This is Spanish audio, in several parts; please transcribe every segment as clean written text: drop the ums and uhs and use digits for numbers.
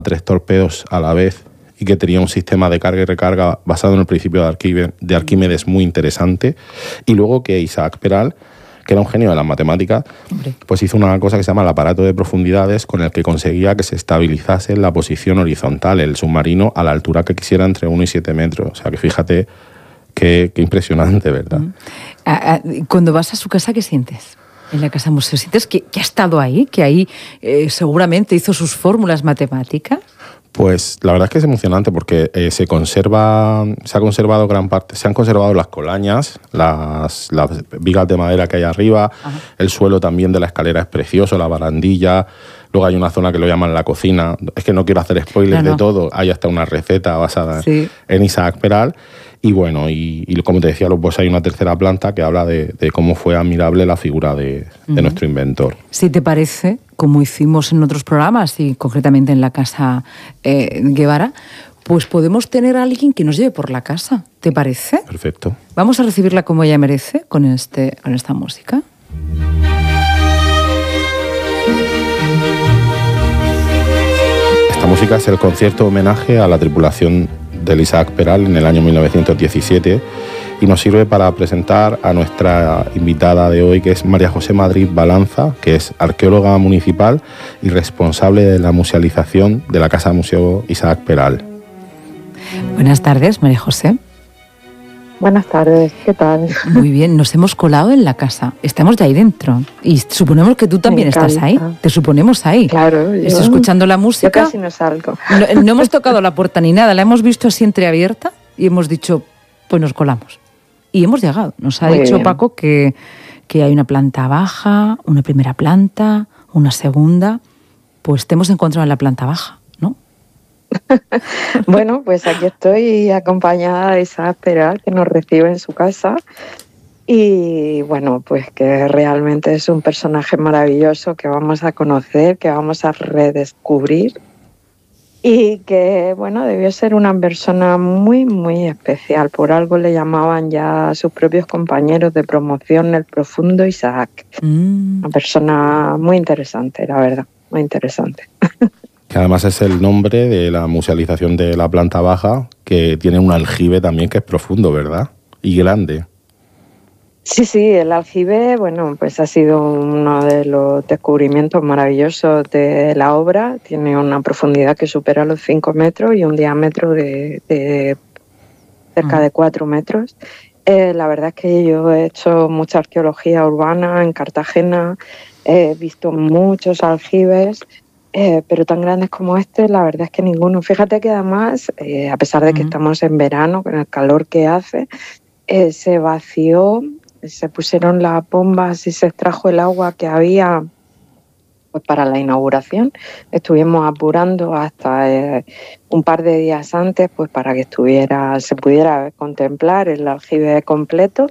3 torpedos a la vez y que tenía un sistema de carga y recarga basado en el principio de Arquímedes muy interesante. Y luego que Isaac Peral, que era un genio de las matemáticas, pues hizo una cosa que se llama el aparato de profundidades, con el que conseguía que se estabilizase en la posición horizontal el submarino a la altura que quisiera, entre 1 y 7 metros. O sea que fíjate qué impresionante, ¿verdad? Cuando vas a su casa, ¿qué sientes? En la casa museo, ¿sientes que ha estado ahí? ¿Que ahí seguramente hizo sus fórmulas matemáticas? Pues la verdad es que es emocionante porque se han conservado las colañas, las vigas de madera que hay arriba. Ajá. El suelo también de la escalera es precioso, la barandilla. Luego hay una zona que lo llaman la cocina. Es que no quiero hacer spoilers de todo. Hay hasta una receta basada en Isaac Peral. Y bueno, y como te decía, pues hay una tercera planta que habla de cómo fue admirable la figura de nuestro inventor. Si te parece, como hicimos en otros programas y concretamente en la Casa Guevara, pues podemos tener a alguien que nos lleve por la casa. ¿Te parece? Perfecto. Vamos a recibirla como ella merece con esta música. Esta música es el concierto homenaje a la tripulación del Isaac Peral en el año 1917 y nos sirve para presentar a nuestra invitada de hoy, que es María José Madrid Balanza, que es arqueóloga municipal y responsable de la musealización de la Casa Museo Isaac Peral. Buenas tardes, María José. Buenas tardes, ¿qué tal? Muy bien, nos hemos colado en la casa, estamos de ahí dentro y suponemos que tú también estás ahí, te suponemos ahí. Claro, estoy escuchando la música. Yo casi no salgo. No hemos tocado la puerta ni nada, la hemos visto así entreabierta y hemos dicho, pues nos colamos. Y hemos llegado, nos ha dicho Paco que hay una planta baja, una primera planta, una segunda, pues te hemos encontrado en la planta baja, ¿no? Bueno, pues aquí estoy acompañada de Isaac Peral, que nos recibe en su casa. Y bueno, pues que realmente es un personaje maravilloso que vamos a conocer, que vamos a redescubrir. Y que, bueno, debió ser una persona muy, muy especial. Por algo le llamaban ya a sus propios compañeros de promoción el profundo Isaac. Una persona muy interesante, la verdad, muy interesante. Que además es el nombre de la musealización de la planta baja, que tiene un aljibe también que es profundo, ¿verdad? Y grande. Sí, el aljibe, bueno, pues ha sido uno de los descubrimientos maravillosos de la obra. Tiene una profundidad que supera los 5 metros y un diámetro de cerca de 4 metros. La verdad es que yo he hecho mucha arqueología urbana en Cartagena, he visto muchos aljibes, pero tan grandes como este, la verdad es que ninguno. Fíjate que además, a pesar de que estamos en verano, con el calor que hace, se vació, se pusieron las bombas y se extrajo el agua que había pues para la inauguración. Estuvimos apurando hasta un par de días antes pues para que se pudiera contemplar el aljibe completo.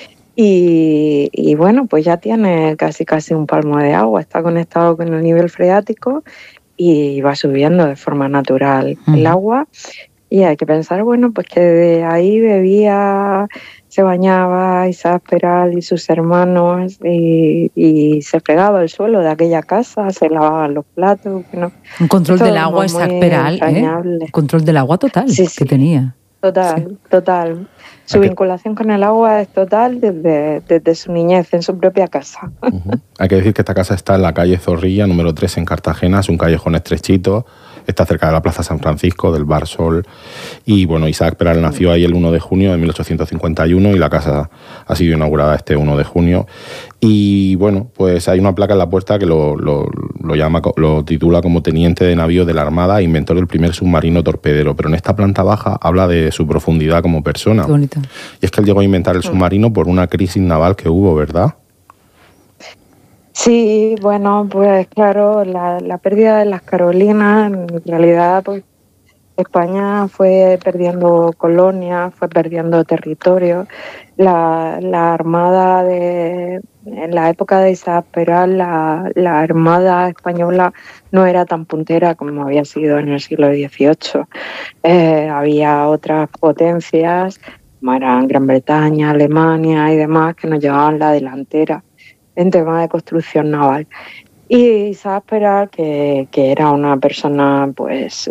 Y bueno, pues ya tiene casi un palmo de agua, está conectado con el nivel freático y va subiendo de forma natural el agua. Y hay que pensar, bueno, pues que de ahí se bañaba Isaac Peral y sus hermanos y se fregaba el suelo de aquella casa, se lavaban los platos. ¿No? Un control del agua, Isaac Peral, Un control del agua total que tenía. Total. Su vinculación con el agua es total desde su niñez, en su propia casa. Hay que decir que esta casa está en la calle Zorrilla, número 3 en Cartagena, es un callejón estrechito. Está cerca de la Plaza San Francisco, del Bar Sol. Y bueno, Isaac Peral nació ahí el 1 de junio de 1851 y la casa ha sido inaugurada este 1 de junio. Y bueno, pues hay una placa en la puerta que lo titula como teniente de navío de la Armada e inventor del primer submarino torpedero. Pero en esta planta baja habla de su profundidad como persona. Qué bonito. Y es que él llegó a inventar el submarino por una crisis naval que hubo, ¿verdad? Sí, bueno, pues claro, la pérdida de las Carolinas, en realidad pues España fue perdiendo colonias, fue perdiendo territorio. La Armada en la época de Isaac Peral, la Armada española no era tan puntera como había sido en el siglo XVIII. Había otras potencias, como eran Gran Bretaña, Alemania y demás, que nos llevaban la delantera en tema de construcción naval. Y Isaac Peral, que era una persona pues